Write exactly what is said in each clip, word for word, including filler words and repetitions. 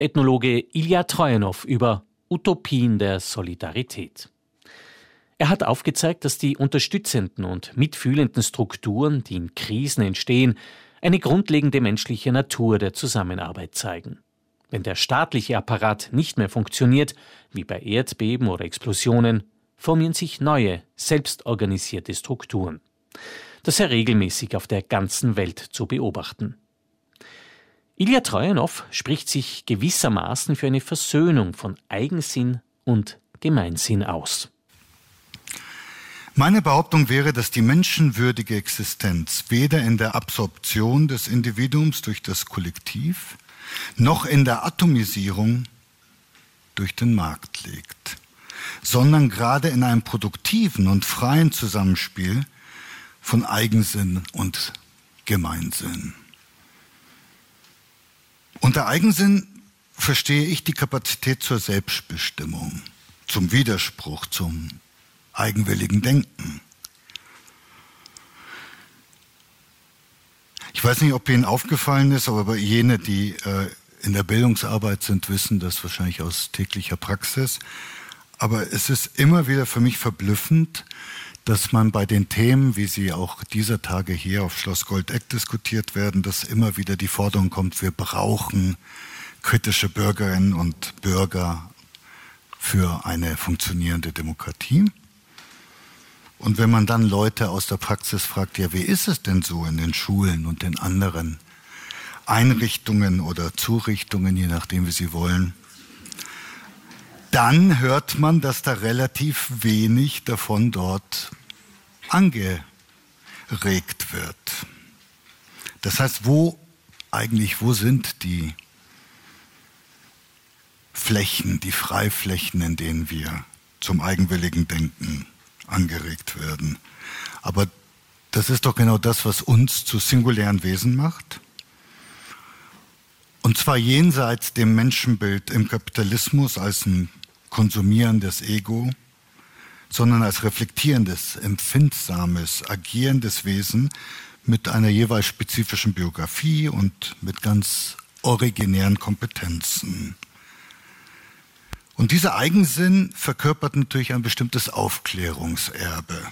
Ethnologe Ilja Trojanow über Utopien der Solidarität. Er hat aufgezeigt, dass die unterstützenden und mitfühlenden Strukturen, die in Krisen entstehen, eine grundlegende menschliche Natur der Zusammenarbeit zeigen. Wenn der staatliche Apparat nicht mehr funktioniert, wie bei Erdbeben oder Explosionen, formieren sich neue, selbstorganisierte Strukturen. Das sei regelmäßig auf der ganzen Welt zu beobachten. Ilja Trojanow spricht sich gewissermaßen für eine Versöhnung von Eigensinn und Gemeinsinn aus. Meine Behauptung wäre, dass die menschenwürdige Existenz weder in der Absorption des Individuums durch das Kollektiv noch in der Atomisierung durch den Markt liegt, sondern gerade in einem produktiven und freien Zusammenspiel von Eigensinn und Gemeinsinn. Unter Eigensinn verstehe ich die Kapazität zur Selbstbestimmung, zum Widerspruch, zum eigenwilligen Denken. Ich weiß nicht, ob Ihnen aufgefallen ist, aber jene, die äh, in der Bildungsarbeit sind, wissen das wahrscheinlich aus täglicher Praxis. Aber es ist immer wieder für mich verblüffend, dass man bei den Themen, wie sie auch dieser Tage hier auf Schloss Goldeck diskutiert werden, dass immer wieder die Forderung kommt, wir brauchen kritische Bürgerinnen und Bürger für eine funktionierende Demokratie. Und wenn man dann Leute aus der Praxis fragt, ja, wie ist es denn so in den Schulen und in anderen Einrichtungen oder Zurichtungen, je nachdem, wie sie wollen, dann hört man, dass da relativ wenig davon dort angeregt wird. Das heißt, wo eigentlich, wo sind die Flächen, die Freiflächen, in denen wir zum eigenwilligen Denken angeregt werden? Aber das ist doch genau das, was uns zu singulären Wesen macht. Und zwar jenseits dem Menschenbild im Kapitalismus als ein konsumierendes Ego, sondern als reflektierendes, empfindsames, agierendes Wesen mit einer jeweils spezifischen Biografie und mit ganz originären Kompetenzen. Und dieser Eigensinn verkörpert natürlich ein bestimmtes Aufklärungserbe.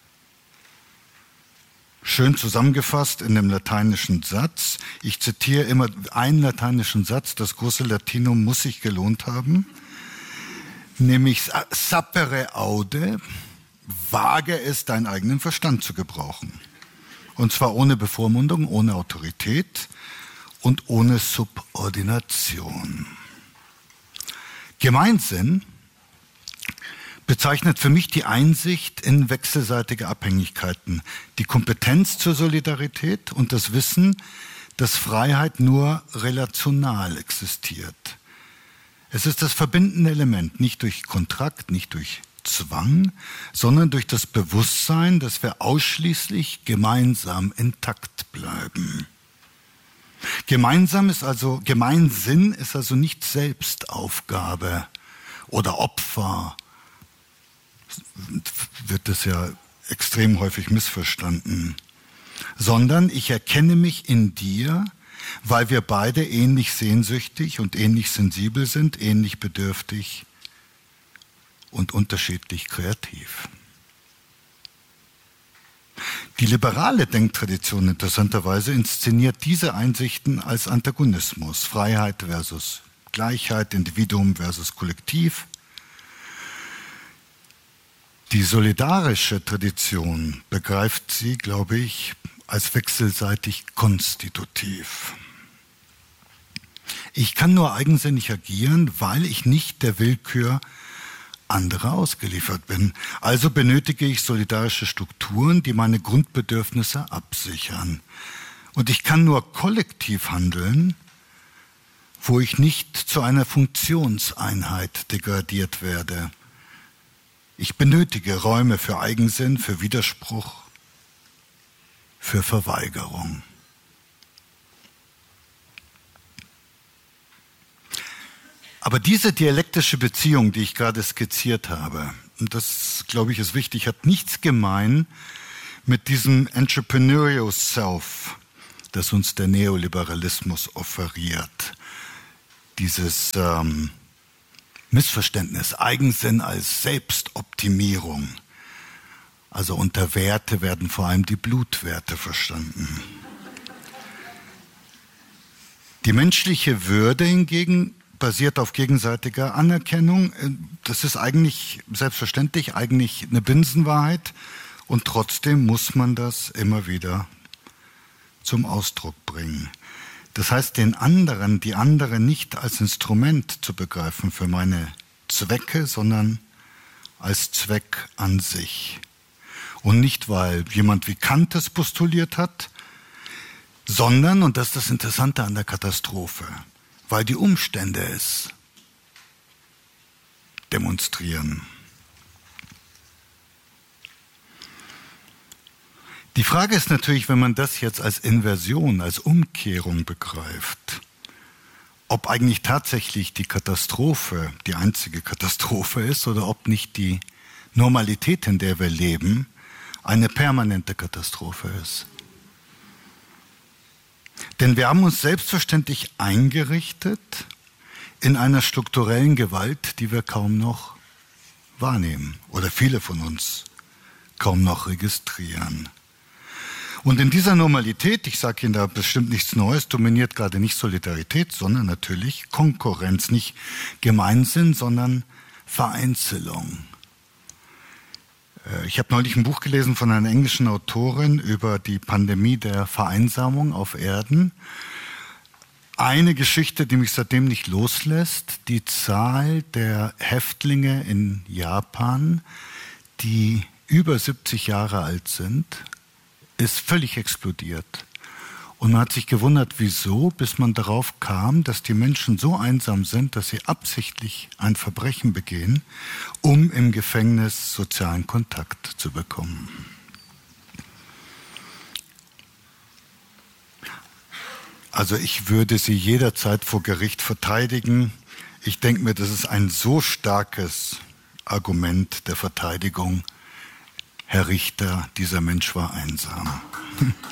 Schön zusammengefasst in dem lateinischen Satz. Ich zitiere immer einen lateinischen Satz, das große Latinum muss sich gelohnt haben. Nämlich sapere aude, wage es, deinen eigenen Verstand zu gebrauchen. Und zwar ohne Bevormundung, ohne Autorität und ohne Subordination. Gemeinsinn bezeichnet für mich die Einsicht in wechselseitige Abhängigkeiten, die Kompetenz zur Solidarität und das Wissen, dass Freiheit nur relational existiert. Es ist das verbindende Element, nicht durch Kontrakt, nicht durch Zwang, sondern durch das Bewusstsein, dass wir ausschließlich gemeinsam intakt bleiben. Gemeinsam ist also, Gemeinsinn ist also nicht Selbstaufgabe oder Opfer. Wird das ja extrem häufig missverstanden. Sondern ich erkenne mich in dir, weil wir beide ähnlich sehnsüchtig und ähnlich sensibel sind, ähnlich bedürftig und unterschiedlich kreativ. Die liberale Denktradition interessanterweise inszeniert diese Einsichten als Antagonismus, Freiheit versus Gleichheit, Individuum versus Kollektiv. Die solidarische Tradition begreift sie, glaube ich, als wechselseitig konstitutiv. Ich kann nur eigensinnig agieren, weil ich nicht der Willkür anderer ausgeliefert bin. Also benötige ich solidarische Strukturen, die meine Grundbedürfnisse absichern. Und ich kann nur kollektiv handeln, wo ich nicht zu einer Funktionseinheit degradiert werde. Ich benötige Räume für Eigensinn, für Widerspruch, für Verweigerung. Aber diese dialektische Beziehung, die ich gerade skizziert habe, und das, glaube ich, ist wichtig, hat nichts gemein mit diesem Entrepreneurial Self, das uns der Neoliberalismus offeriert. dieses ähm, Missverständnis, Eigensinn als Selbstoptimierung. Also unter Werte werden vor allem die Blutwerte verstanden. Die menschliche Würde hingegen basiert auf gegenseitiger Anerkennung. Das ist eigentlich selbstverständlich, eigentlich eine Binsenwahrheit. Und trotzdem muss man das immer wieder zum Ausdruck bringen. Das heißt, den anderen, die andere nicht als Instrument zu begreifen für meine Zwecke, sondern als Zweck an sich. Und nicht, weil jemand wie Kant es postuliert hat, sondern, und das ist das Interessante an der Katastrophe, weil die Umstände es demonstrieren. Die Frage ist natürlich, wenn man das jetzt als Inversion, als Umkehrung begreift, ob eigentlich tatsächlich die Katastrophe die einzige Katastrophe ist oder ob nicht die Normalität, in der wir leben, eine permanente Katastrophe ist. Denn wir haben uns selbstverständlich eingerichtet in einer strukturellen Gewalt, die wir kaum noch wahrnehmen oder viele von uns kaum noch registrieren. Und in dieser Normalität, ich sage Ihnen da bestimmt nichts Neues, dominiert gerade nicht Solidarität, sondern natürlich Konkurrenz, nicht Gemeinsinn, sondern Vereinzelung. Ich habe neulich ein Buch gelesen von einer englischen Autorin über die Pandemie der Vereinsamung auf Erden. Eine Geschichte, die mich seitdem nicht loslässt, die Zahl der Häftlinge in Japan, die über siebzig Jahre alt sind, ist völlig explodiert. Und man hat sich gewundert, wieso, bis man darauf kam, dass die Menschen so einsam sind, dass sie absichtlich ein Verbrechen begehen, um im Gefängnis sozialen Kontakt zu bekommen. Also ich würde sie jederzeit vor Gericht verteidigen. Ich denke mir, das ist ein so starkes Argument der Verteidigung. Herr Richter, dieser Mensch war einsam.